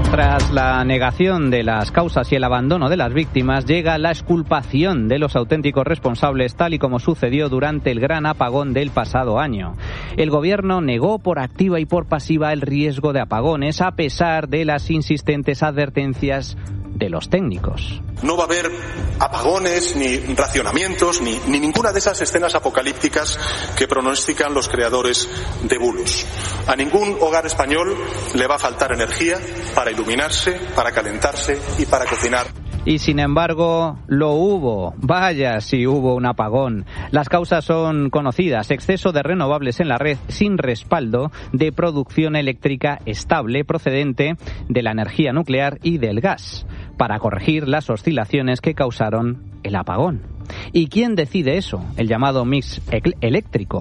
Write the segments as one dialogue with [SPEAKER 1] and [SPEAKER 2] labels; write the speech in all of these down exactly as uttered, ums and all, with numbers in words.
[SPEAKER 1] Tras la negación de las causas y el abandono de las víctimas, llega la exculpación de los auténticos responsables, tal y como sucedió durante el gran apagón del pasado año. El gobierno negó por activa y por pasiva el riesgo de apagones, a pesar de las insistentes advertencias de los técnicos.
[SPEAKER 2] No va a haber apagones, ni racionamientos, ni, ni ninguna de esas escenas apocalípticas que pronostican los creadores de bulos. A ningún hogar español le va a faltar energía para iluminarse, para calentarse y para cocinar.
[SPEAKER 1] Y sin embargo, lo hubo. Vaya si hubo un apagón. Las causas son conocidas: exceso de renovables en la red sin respaldo de producción eléctrica estable procedente de la energía nuclear y del gas, para corregir las oscilaciones que causaron el apagón. ¿Y quién decide eso? El llamado mix eléctrico.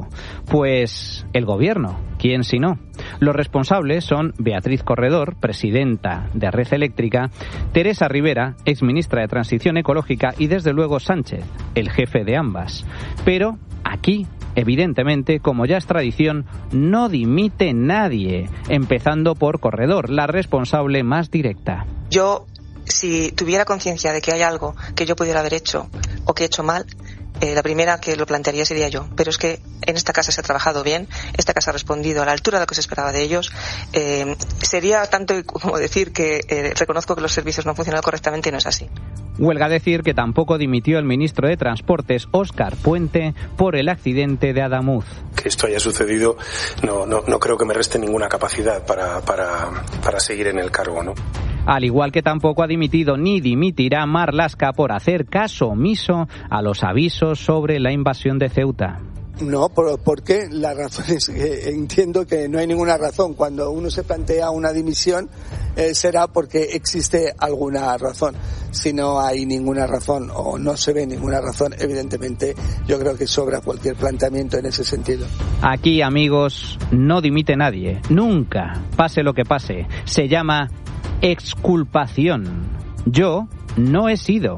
[SPEAKER 1] Pues el gobierno. ¿Quién si no? Los responsables son Beatriz Corredor, presidenta de Red Eléctrica, Teresa Rivera, exministra de Transición Ecológica, y desde luego Sánchez, el jefe de ambas. Pero aquí, evidentemente, como ya es tradición, no dimite nadie, empezando por Corredor, la responsable más directa.
[SPEAKER 3] Yo, si tuviera conciencia de que hay algo que yo pudiera haber hecho o que he hecho mal, eh, la primera que lo plantearía sería yo. Pero es que en esta casa se ha trabajado bien, esta casa ha respondido a la altura de lo que se esperaba de ellos. Eh, sería tanto como decir que eh, reconozco que los servicios no han funcionado correctamente, y no es así.
[SPEAKER 1] Huelga decir que tampoco dimitió el ministro de Transportes, Óscar Puente, por el accidente de Adamuz.
[SPEAKER 4] Que esto haya sucedido no, no, no creo que me reste ninguna capacidad para, para, para seguir en el cargo, ¿no?
[SPEAKER 1] Al igual que tampoco ha dimitido ni dimitirá Marlaska por hacer caso omiso a los avisos sobre la invasión de Ceuta.
[SPEAKER 5] No, porque la razón es que entiendo que no hay ninguna razón. Cuando uno se plantea una dimisión eh, será porque existe alguna razón. Si no hay ninguna razón o no se ve ninguna razón, evidentemente yo creo que sobra cualquier planteamiento en ese sentido.
[SPEAKER 1] Aquí, amigos, no dimite nadie. Nunca, pase lo que pase. Se llama exculpación. Yo no he sido.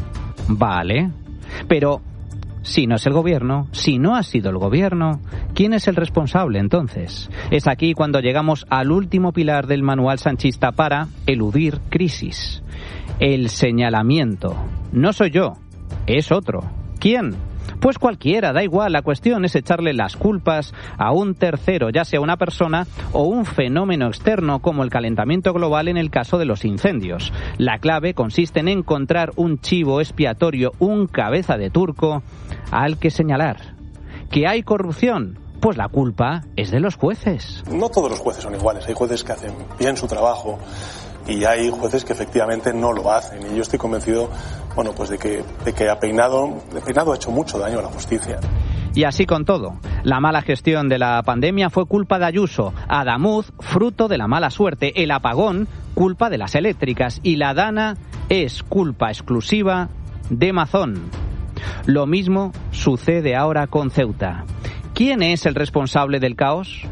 [SPEAKER 1] Vale, pero si no es el gobierno, si no ha sido el gobierno, ¿quién es el responsable entonces? Es aquí cuando llegamos al último pilar del manual sanchista para eludir crisis: el señalamiento. No soy yo, es otro. ¿Quién? Pues cualquiera, da igual. La cuestión es echarle las culpas a un tercero, ya sea una persona o un fenómeno externo como el calentamiento global en el caso de los incendios. La clave consiste en encontrar un chivo expiatorio, un cabeza de turco al que señalar. ¿Que hay corrupción? Pues la culpa es de los jueces.
[SPEAKER 2] No todos los jueces son iguales. Hay jueces que hacen bien su trabajo y hay jueces que efectivamente no lo hacen. Y yo estoy convencido, bueno, pues de que, de que a Peinado, de Peinado ha hecho mucho daño a la justicia.
[SPEAKER 1] Y así con todo. La mala gestión de la pandemia fue culpa de Ayuso. Adamuz, fruto de la mala suerte. El apagón, culpa de las eléctricas. Y la Dana es culpa exclusiva de Mazón. Lo mismo sucede ahora con Ceuta. ¿Quién es el responsable del caos?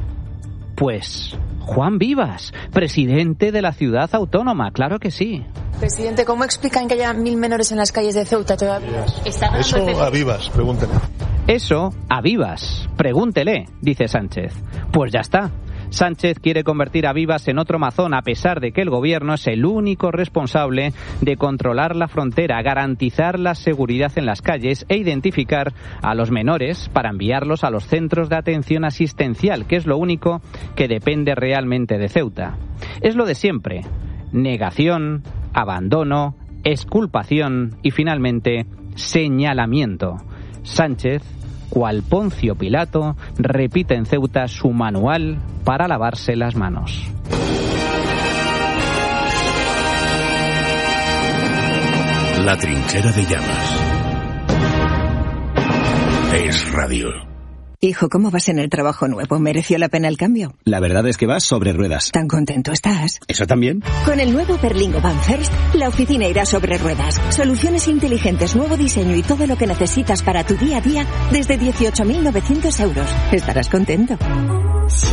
[SPEAKER 1] Pues Juan Vivas, presidente de la ciudad autónoma, claro que sí.
[SPEAKER 6] Presidente, ¿cómo explican que haya mil menores en las calles de Ceuta todavía?
[SPEAKER 7] Eso a Vivas, pregúntele.
[SPEAKER 1] Eso a Vivas, pregúntele, dice Sánchez. Pues ya está. Sánchez quiere convertir a Vivas en otro Mazón, a pesar de que el gobierno es el único responsable de controlar la frontera, garantizar la seguridad en las calles e identificar a los menores para enviarlos a los centros de atención asistencial, que es lo único que depende realmente de Ceuta. Es lo de siempre: negación, abandono, exculpación y finalmente señalamiento. Sánchez, cual Poncio Pilato, repite en Ceuta su manual para lavarse las manos.
[SPEAKER 8] La trinchera de llamas. Es radio.
[SPEAKER 9] Hijo, ¿cómo vas en el trabajo nuevo? ¿Mereció la pena el cambio?
[SPEAKER 10] La verdad es que vas sobre ruedas.
[SPEAKER 9] ¿Tan contento estás?
[SPEAKER 10] ¿Eso también?
[SPEAKER 9] Con el nuevo Berlingo Van First, la oficina irá sobre ruedas. Soluciones inteligentes, nuevo diseño y todo lo que necesitas para tu día a día desde dieciocho mil novecientos euros. Estarás contento.